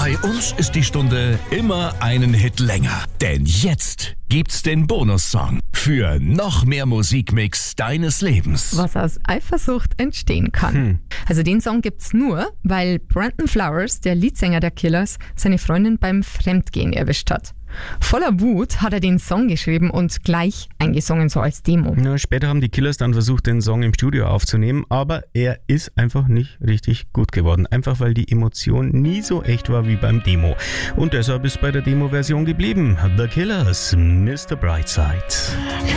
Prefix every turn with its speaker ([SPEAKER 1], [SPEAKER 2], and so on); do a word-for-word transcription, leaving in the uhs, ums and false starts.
[SPEAKER 1] Bei uns ist die Stunde immer einen Hit länger. Denn jetzt gibt's den Bonussong für noch mehr Musikmix deines Lebens.
[SPEAKER 2] Was aus Eifersucht entstehen kann.
[SPEAKER 3] Hm.
[SPEAKER 2] Also den Song gibt's nur, weil Brandon Flowers, der Leadsänger der Killers, seine Freundin beim Fremdgehen erwischt hat. Voller Wut hat er den Song geschrieben und gleich eingesungen, so als Demo.
[SPEAKER 3] Ja, später haben die Killers dann versucht, den Song im Studio aufzunehmen, aber er ist einfach nicht richtig gut geworden. Einfach weil die Emotion nie so echt war wie beim Demo. Und deshalb ist bei der Demo-Version geblieben. The Killers, Mister Brightside.